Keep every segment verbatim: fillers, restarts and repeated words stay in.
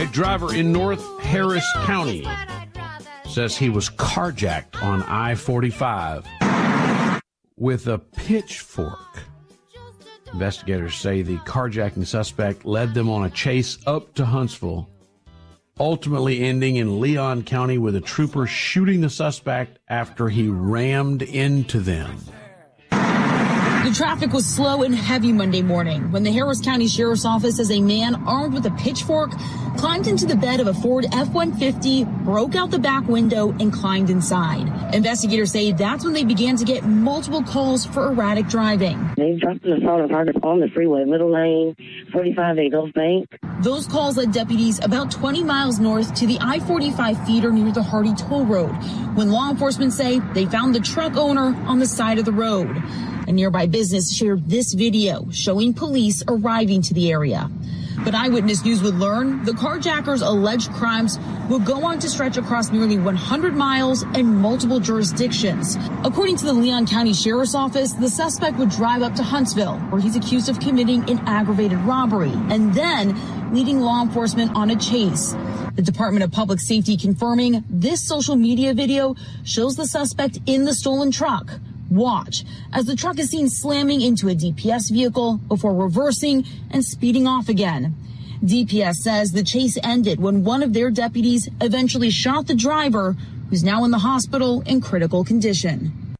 A driver in North Harris County says he was carjacked on I forty-five with a pitchfork. Investigators say the carjacking suspect led them on a chase up to Huntsville, ultimately ending in Leon County with a trooper shooting the suspect after he rammed into them. The traffic was slow and heavy Monday morning when the Harris County Sheriff's Office says a man armed with a pitchfork climbed into the bed of a Ford F one fifty, broke out the back window, and climbed inside. Investigators say that's when they began to get multiple calls for erratic driving. They dropped an assault of targets on the freeway, middle lane, forty-five A Gulf Bank. Those calls led deputies about twenty miles north to the I forty-five feeder near the Hardy Toll Road, when law enforcement say they found the truck owner on the side of the road. A nearby business shared this video showing police arriving to the area. But Eyewitness News would learn the carjacker's alleged crimes would go on to stretch across nearly one hundred miles and multiple jurisdictions. According to the Leon County Sheriff's Office, the suspect would drive up to Huntsville, where he's accused of committing an aggravated robbery, and then leading law enforcement on a chase. The Department of Public Safety confirming this social media video shows the suspect in the stolen truck. Watch as the truck is seen slamming into a D P S vehicle before reversing and speeding off again. D P S says the chase ended when one of their deputies eventually shot the driver, who's now in the hospital in critical condition.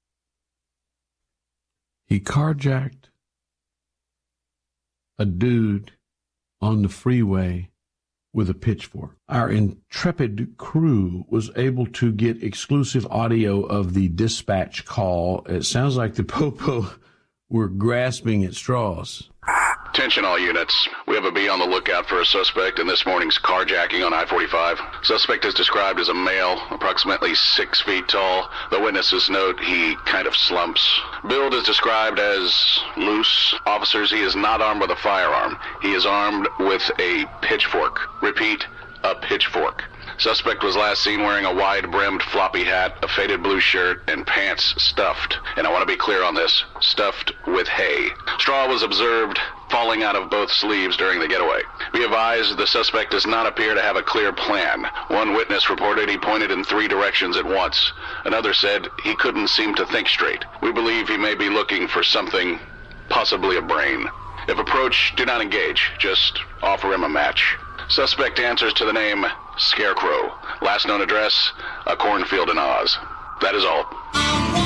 He carjacked a dude on the freeway with a pitchfork. Our intrepid crew was able to get exclusive audio of the dispatch call. It sounds like the Popo were grasping at straws. Attention all units. We have a bee on the lookout for a suspect in this morning's carjacking on I forty-five. Suspect is described as a male, approximately six feet tall. The witnesses note he kind of slumps. Build is described as loose. Officers, he is not armed with a firearm. He is armed with a pitchfork. Repeat, a pitchfork. Suspect was last seen wearing a wide-brimmed floppy hat, a faded blue shirt, and pants stuffed. And I want to be clear on this, stuffed with hay. Straw was observed falling out of both sleeves during the getaway. Be advised, the suspect does not appear to have a clear plan. One witness reported he pointed in three directions at once. Another said he couldn't seem to think straight. We believe he may be looking for something, possibly a brain. If approached, do not engage. Just offer him a match. Suspect answers to the name Scarecrow. Last known address, a cornfield in Oz. That is all.